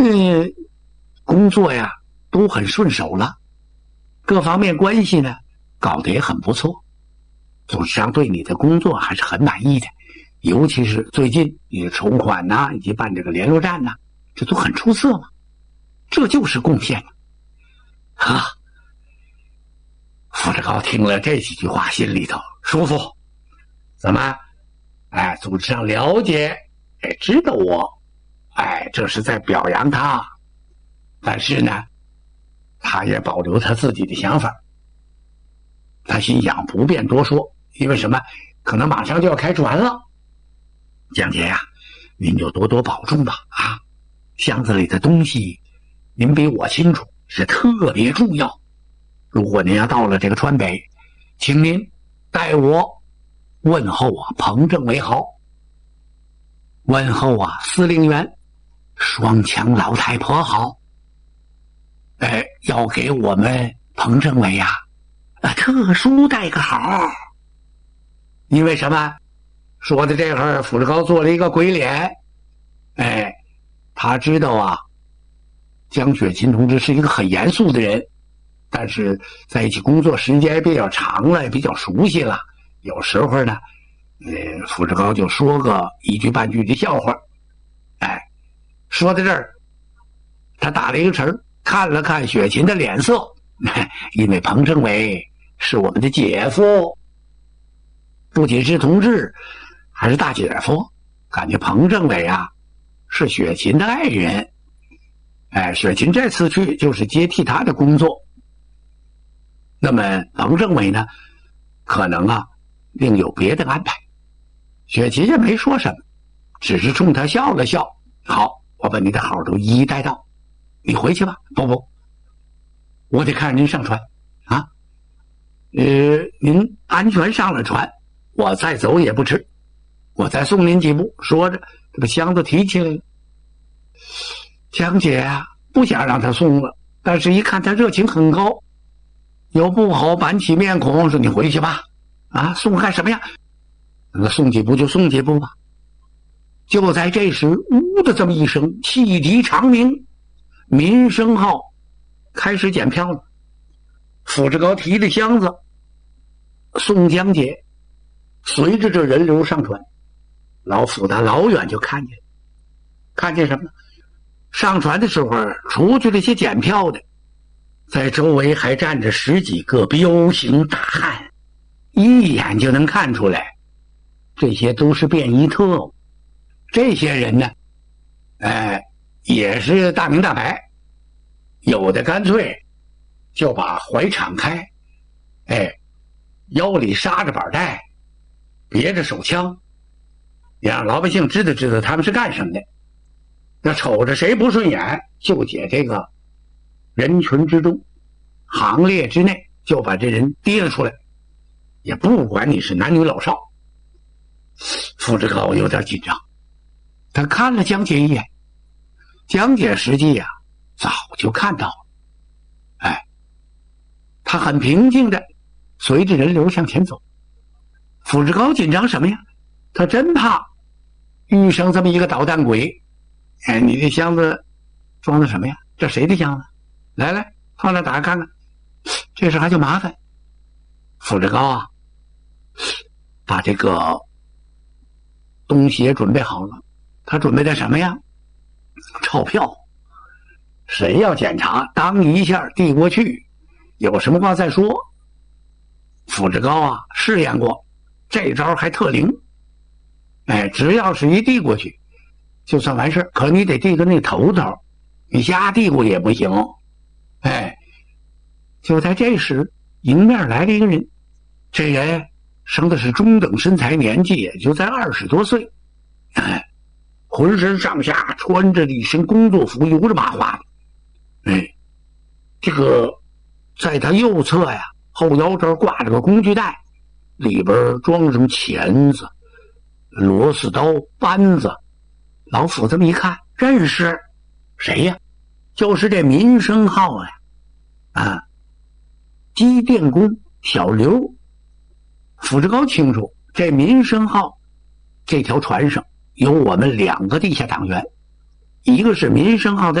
工作呀都很顺手了，各方面关系呢搞得也很不错，董事长对你的工作还是很满意的，尤其是最近你的筹款呐，以及办这个联络站呐，这都很出色嘛，这就是贡献啊！傅志高听了这几句话，心里头舒服。怎么？董事长了解，知道我，这是在表扬他。但是呢，他也保留他自己的想法。他心想不便多说，因为什么？可能马上就要开船了。江姐呀，您就多多保重吧啊！箱子里的东西，您比我清楚，是特别重要。如果您要到了这个川北，请您代我问候彭政委好，问候司令员双枪老太婆好。要给我们彭政委特殊带个好。因为什么？说的这会儿，傅志高做了一个鬼脸。他知道江雪琴同志是一个很严肃的人，但是在一起工作时间比较长了，也比较熟悉了，有时候呢傅志高就说个一句半句的笑话。说到这儿，他打了一个词儿，看了看雪琴的脸色，因为彭政委是我们的姐夫，不仅是同志，还是大姐夫，感觉彭政委是雪琴的爱人。雪琴这次去就是接替他的工作，那么彭政委呢可能另有别的安排。雪琴也没说什么，只是冲他笑了笑。好，我把你的好都一一带到，你回去吧。不，我得看您上船您安全上了船，我再走也不迟，我再送您几步。说着这个箱子提起来了。江姐不想让他送了，但是一看他热情很高，又不好板起面孔说你回去吧，送干什么呀？那送几步就送几步吧。就在这时，呜的这么一声，汽笛长鸣，民生号开始检票了。傅志高提着箱子送江姐，随着这人流上船。老傅他老远就看见什么呢？上船的时候，除去这些检票的，在周围还站着10几个彪形大汉，一眼就能看出来，这些都是便衣特务。这些人呢，也是大明大白，有的干脆就把怀敞开，腰里扎着板带，别着手枪，也让老百姓知道他们是干什么的。那瞅着谁不顺眼，就解这个人群之中行列之内，就把这人提了出来，也不管你是男女老少。傅志高有点紧张，他看了江姐一眼，江姐实际早就看到了，他很平静的随着人流向前走。傅志高紧张什么呀？他真怕遇上这么一个捣蛋鬼。你这箱子装的什么呀？这谁的箱子？来，放那打开看看。这事还就麻烦。傅志高把这个东西也准备好了。他准备的什么呀？钞票。谁要检查，当一下递过去，有什么话再说。傅志高试验过，这招还特灵。只要是一递过去就算完事，可你得递个那头头，你瞎递过也不行。就在这时，迎面来了一个人。这人生的是中等身材，年纪也就在20多岁，浑身上下穿着一身工作服，油着麻花的。这个在他右侧后腰这儿挂着个工具袋，里边装上钳子、螺丝刀、扳子。老傅这么一看，认识谁呀？就是这民生号机电工小刘。傅志高清楚，这民生号这条船上有我们2个地下党员，一个是民生号的